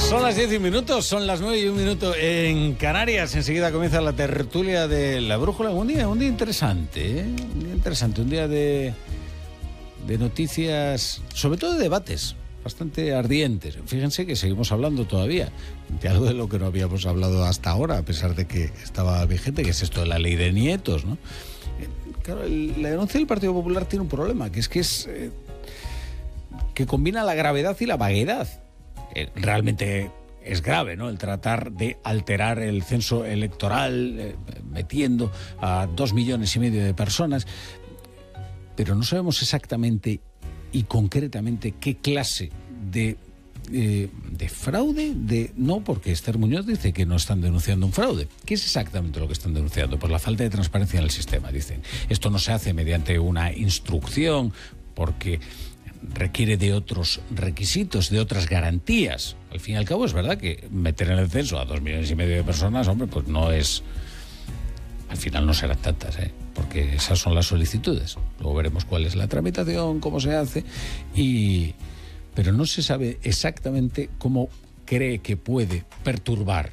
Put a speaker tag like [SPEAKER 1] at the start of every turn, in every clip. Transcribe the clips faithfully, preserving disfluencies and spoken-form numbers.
[SPEAKER 1] Son las diez y un minuto, son las nueve y un minuto en Canarias. Enseguida comienza la tertulia de La Brújula. Un día, un día interesante, ¿eh? Un día interesante, un día de, de noticias, sobre todo de debates bastante ardientes. Fíjense que seguimos hablando todavía de algo de lo que no habíamos hablado hasta ahora, a pesar de que estaba vigente, que es esto de la ley de nietos, ¿no? Claro, el, la denuncia del Partido Popular tiene un problema, que es que es eh, que combina la gravedad y la vaguedad. Eh, realmente es grave, ¿no?, el tratar de alterar el censo electoral, eh, metiendo a dos millones y medio de personas, pero no sabemos exactamente y concretamente qué clase de, eh, de fraude, de no, porque Esther Muñoz dice que no están denunciando un fraude. ¿Qué es exactamente lo que están denunciando? Por la falta de transparencia en el sistema, dicen. Esto no se hace mediante una instrucción, porque requiere de otros requisitos, de otras garantías. Al fin y al cabo es verdad que meter en el censo a dos millones y medio de personas, hombre, pues no es... Al final no serán tantas, ¿eh? Porque esas son las solicitudes. Luego veremos cuál es la tramitación, cómo se hace, y... pero no se sabe exactamente cómo cree que puede perturbar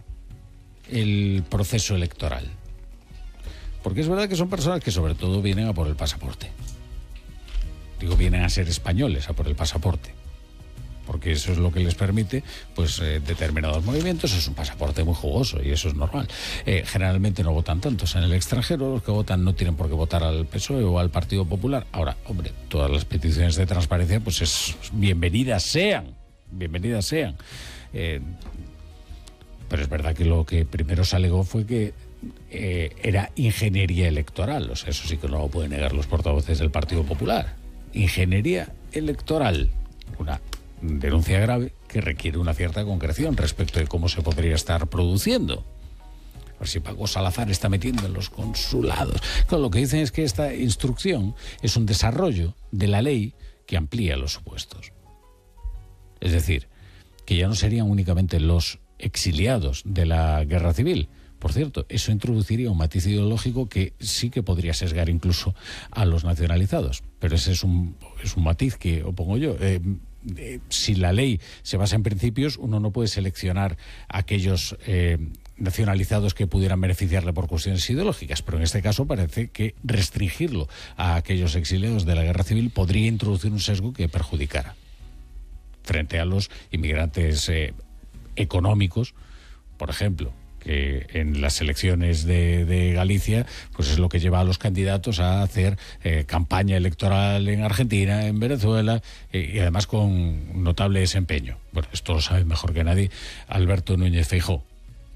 [SPEAKER 1] el proceso electoral. Porque es verdad que son personas que sobre todo vienen a por el pasaporte. Digo, vienen a ser españoles, a por el pasaporte, porque eso es lo que les permite, pues, eh, determinados movimientos. Es un pasaporte muy jugoso y eso es normal. Eh, generalmente no votan tantos en el extranjero. Los que votan no tienen por qué votar al P S O E o al Partido Popular. Ahora, hombre, todas las peticiones de transparencia, pues es bienvenidas sean, bienvenidas sean. Eh, pero es verdad que lo que primero se alegó fue que eh, era ingeniería electoral. O sea, eso sí que no lo pueden negar los portavoces del Partido Popular. Ingeniería electoral, una denuncia grave que requiere una cierta concreción respecto de cómo se podría estar produciendo. A ver si Paco Salazar está metiendo en los consulados. Claro, lo que dicen es que esta instrucción es un desarrollo de la ley que amplía los supuestos. Es decir, que ya no serían únicamente los exiliados de la guerra civil. Por cierto, eso introduciría un matiz ideológico que sí que podría sesgar incluso a los nacionalizados. Pero ese es un, es un matiz que opongo yo. Eh, eh, si la ley se basa en principios, uno no puede seleccionar a aquellos eh, nacionalizados que pudieran beneficiarle por cuestiones ideológicas. Pero en este caso parece que restringirlo a aquellos exiliados de la guerra civil podría introducir un sesgo que perjudicara frente a los inmigrantes eh, económicos, por ejemplo, que en las elecciones de, de Galicia, pues es lo que lleva a los candidatos a hacer eh, campaña electoral en Argentina, en Venezuela, eh, y además con notable desempeño. Bueno, esto lo sabe mejor que nadie Alberto Núñez Feijóo.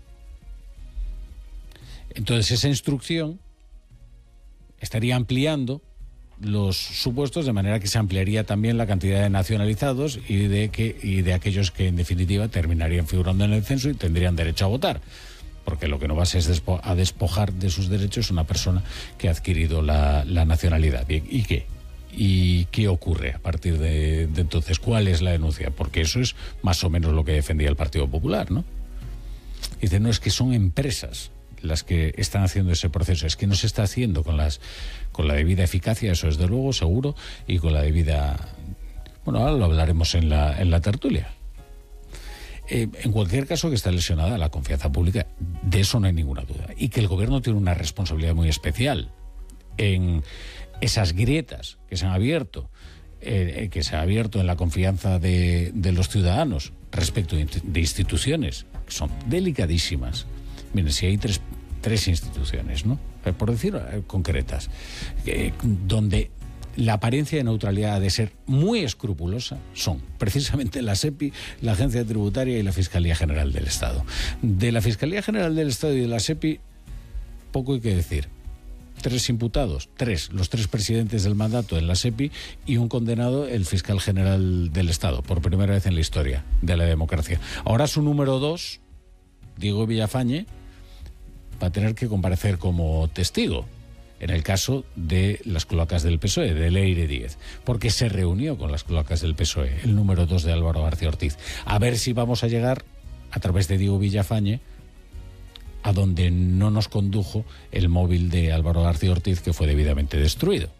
[SPEAKER 1] Entonces esa instrucción estaría ampliando los supuestos, de manera que se ampliaría también la cantidad de nacionalizados y de que y de aquellos que en definitiva terminarían figurando en el censo y tendrían derecho a votar. Porque lo que no va a ser es despo- a despojar de sus derechos una persona que ha adquirido la, la nacionalidad. Bien, ¿y qué? ¿Y qué ocurre a partir de, de entonces? ¿Cuál es la denuncia? Porque eso es más o menos lo que defendía el Partido Popular, ¿no? Dice, no, es que son empresas las que están haciendo ese proceso. Es que no se está haciendo con las con la debida eficacia, eso es de luego, seguro, y con la debida... Bueno, ahora lo hablaremos en la, en la tertulia. Eh, en cualquier caso, que está lesionada la confianza pública, de eso no hay ninguna duda. Y que el gobierno tiene una responsabilidad muy especial en esas grietas que se han abierto, eh, que se han abierto en la confianza de, de los ciudadanos respecto de instituciones que son delicadísimas. Miren, si hay tres, tres instituciones, ¿no?, por decir eh, concretas, eh, donde la apariencia de neutralidad ha de ser muy escrupulosa, son precisamente la SEPI, la Agencia Tributaria y la Fiscalía General del Estado. De la Fiscalía General del Estado y de la SEPI, poco hay que decir. Tres imputados, tres, los tres presidentes del mandato en la SEPI y un condenado, el fiscal general del Estado, por primera vez en la historia de la democracia. Ahora su número dos, Diego Villafañe, va a tener que comparecer como testigo en el caso de las cloacas del P S O E, de Leire Díez, porque se reunió con las cloacas del P S O E, el número dos de Álvaro García Ortiz. A ver si vamos a llegar, a través de Diego Villafañe, a donde no nos condujo el móvil de Álvaro García Ortiz, que fue debidamente destruido.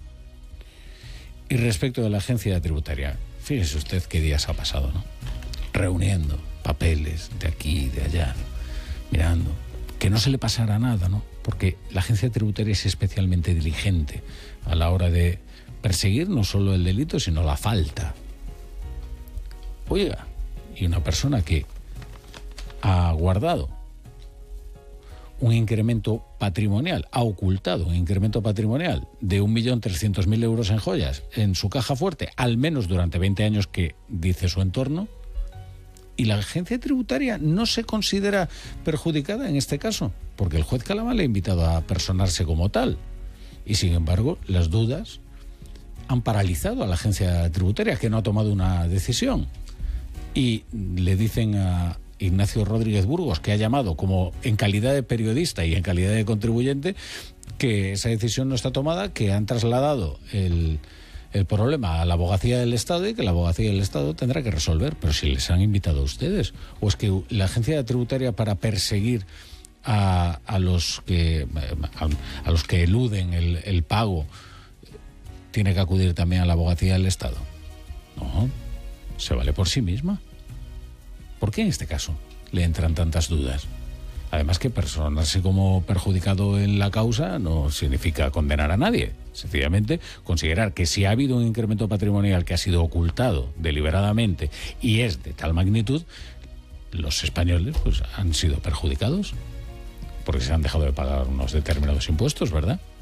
[SPEAKER 1] Y respecto de la agencia tributaria, fíjese usted qué días ha pasado, ¿no? reuniendo papeles de aquí y de allá, mirando, que no se le pasara nada, ¿no? Porque la agencia tributaria es especialmente diligente a la hora de perseguir no solo el delito, sino la falta. Oiga, y una persona que ha guardado un incremento patrimonial, ha ocultado un incremento patrimonial de un millón trescientos mil euros en joyas en su caja fuerte, al menos durante veinte años que dice su entorno, y la agencia tributaria no se considera perjudicada en este caso, porque el juez Calama le ha invitado a personarse como tal. Y sin embargo, las dudas han paralizado a la agencia tributaria, que no ha tomado una decisión. Y le dicen a Ignacio Rodríguez Burgos, que ha llamado como en calidad de periodista y en calidad de contribuyente, que esa decisión no está tomada, que han trasladado el, el problema a la abogacía del Estado y que la abogacía del Estado tendrá que resolver. Pero si les han invitado a ustedes, o es que la agencia tributaria, para perseguir a, a los que a, a los que eluden el, el pago, tiene que acudir también a la abogacía del Estado. No, se vale por sí misma. ¿Por qué en este caso le entran tantas dudas? Además, que personarse como perjudicado en la causa no significa condenar a nadie. Sencillamente considerar que si ha habido un incremento patrimonial que ha sido ocultado deliberadamente y es de tal magnitud, los españoles pues han sido perjudicados porque se han dejado de pagar unos determinados impuestos, ¿verdad?